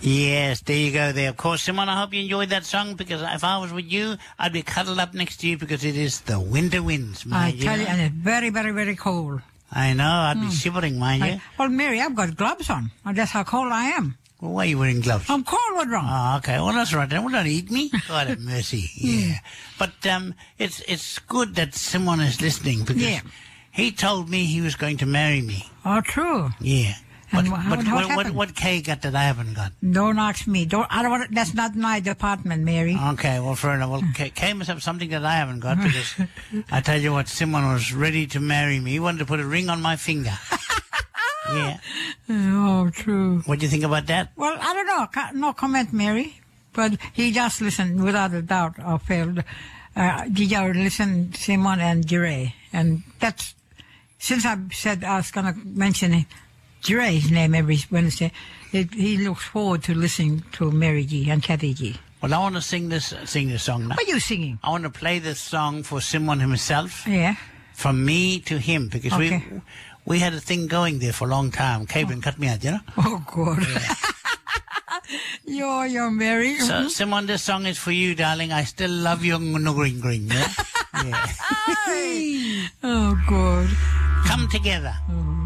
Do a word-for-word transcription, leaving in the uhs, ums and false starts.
Yes, there you go there. Of course, Simon, I hope you enjoyed that song, because if I was with you, I'd be cuddled up next to you, because it is the winter winds, I mind tell you. you, and it's very, very, very cold. I know, I'd be shivering, mind you. I, well, Mary, I've got gloves on. And that's how cold I am. Well, why are you wearing gloves? I'm cold, what's wrong? Oh, okay. Well, that's right. Then well, don't eat me. God have mercy. Yeah. But um, it's it's good that someone is listening, because Yeah. he told me he was going to marry me. Oh, true. Yeah. And But, wha- but what what, what, happened? what Kay got that I haven't got? Don't ask me. Don't. I don't want. That's not my department, Mary. Okay, well, fair enough. Well, Kay, Kay must have something that I haven't got, because I tell you what, Simon was ready to marry me. He wanted to put a ring on my finger. Yeah. Oh, true. What do you think about that? Well, I don't know. Ca- No comment, Mary. But he just listened without a doubt or failed. Uh, did you listen, Simon and Jiray? And that's, since I said I was going to mention Jiray's name every Wednesday, it, he looks forward to listening to Mary G and Kathy G. Well, I want to sing this sing this song now. What are you singing? I want to play this song for Simon himself. Yeah. From me to him, because Okay. we we had a thing going there for a long time. Cabin cut me out, you know. Oh, God. you're, you're Mary. So, Simon, this song is for you, darling. I still love you, no green green. Yeah? Yeah. Oh, God. Come together.